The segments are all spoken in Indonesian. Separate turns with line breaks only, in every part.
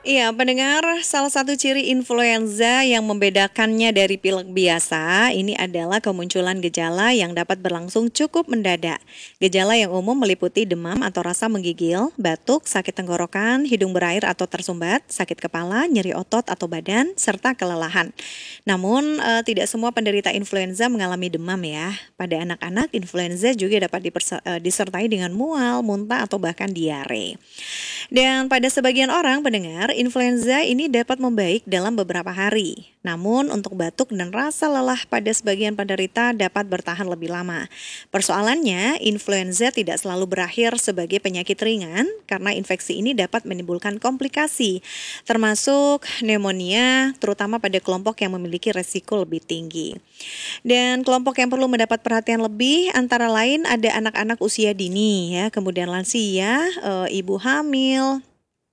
Iya, pendengar, salah satu ciri influenza yang membedakannya dari pilek biasa ini adalah kemunculan gejala yang dapat berlangsung cukup mendadak. Gejala yang umum meliputi demam atau rasa menggigil, batuk, sakit tenggorokan, hidung berair atau tersumbat, sakit kepala, nyeri otot atau badan, serta kelelahan. Namun, tidak semua penderita influenza mengalami demam ya. Pada anak-anak, influenza juga dapat disertai dengan mual, muntah, atau bahkan diare. Dan pada sebagian orang pendengar, influenza ini dapat membaik dalam beberapa hari. Namun untuk batuk dan rasa lelah pada sebagian penderita dapat bertahan lebih lama. Persoalannya, influenza tidak selalu berakhir sebagai penyakit ringan karena infeksi ini dapat menimbulkan komplikasi, termasuk pneumonia, terutama pada kelompok yang memiliki resiko lebih tinggi. Dan kelompok yang perlu mendapat perhatian lebih antara lain ada anak-anak usia dini ya, kemudian lansia, ibu hamil,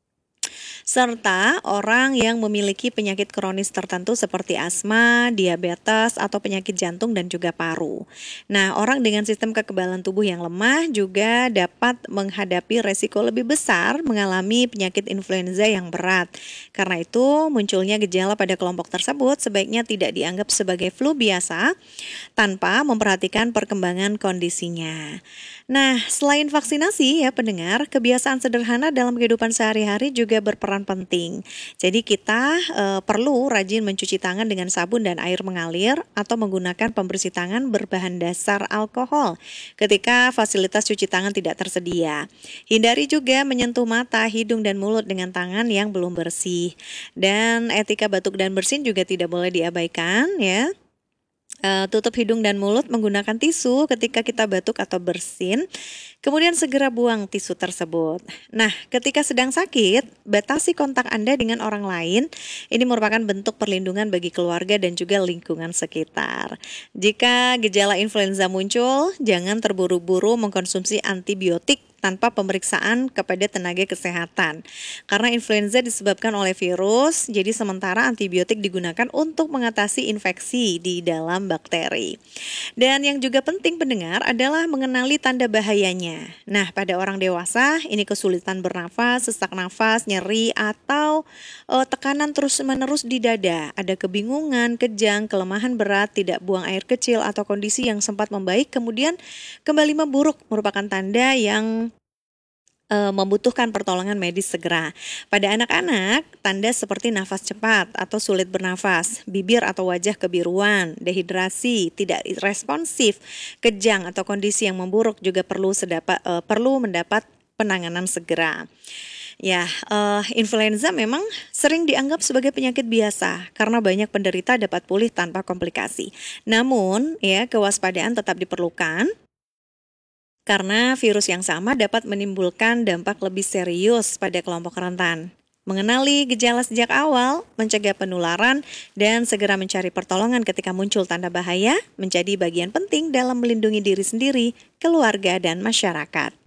serta orang yang memiliki penyakit kronis tertentu seperti asma, diabetes, atau penyakit jantung dan juga paru. Nah, orang dengan sistem kekebalan tubuh yang lemah juga dapat menghadapi resiko lebih besar mengalami penyakit influenza yang berat. Karena itu, munculnya gejala pada kelompok tersebut sebaiknya tidak dianggap sebagai flu biasa tanpa memperhatikan perkembangan kondisinya. Nah, selain vaksinasi ya pendengar, kebiasaan sederhana dalam kehidupan sehari-hari juga berperan penting. Jadi kita perlu rajin mencuci tangan dengan sabun dan air mengalir atau menggunakan pembersih tangan berbahan dasar alkohol ketika fasilitas cuci tangan tidak tersedia. Hindari juga menyentuh mata, hidung, dan mulut dengan tangan yang belum bersih. Dan etika batuk dan bersin juga tidak boleh diabaikan ya. Tutup hidung dan mulut menggunakan tisu ketika kita batuk atau bersin, kemudian segera buang tisu tersebut. Nah, ketika sedang sakit, batasi kontak Anda dengan orang lain. Ini merupakan bentuk perlindungan bagi keluarga dan juga lingkungan sekitar. Jika gejala influenza muncul, jangan terburu-buru mengkonsumsi antibiotik tanpa pemeriksaan kepada tenaga kesehatan. Karena influenza disebabkan oleh virus, jadi sementara antibiotik digunakan untuk mengatasi infeksi di dalam bakteri. Dan yang juga penting pendengar adalah mengenali tanda bahayanya. Nah, pada orang dewasa ini kesulitan bernafas, sesak nafas, nyeri atau tekanan terus-menerus di dada, ada kebingungan, kejang, kelemahan berat, tidak buang air kecil atau kondisi yang sempat membaik kemudian kembali memburuk merupakan tanda yang membutuhkan pertolongan medis segera. Pada anak-anak, tanda seperti nafas cepat atau sulit bernafas, bibir atau wajah kebiruan, dehidrasi, tidak responsif, kejang atau kondisi yang memburuk juga perlu mendapat penanganan segera. Ya, influenza memang sering dianggap sebagai penyakit biasa karena banyak penderita dapat pulih tanpa komplikasi. Namun, ya, kewaspadaan tetap diperlukan karena virus yang sama dapat menimbulkan dampak lebih serius pada kelompok rentan. Mengenali gejala sejak awal, mencegah penularan, dan segera mencari pertolongan ketika muncul tanda bahaya menjadi bagian penting dalam melindungi diri sendiri, keluarga, dan masyarakat.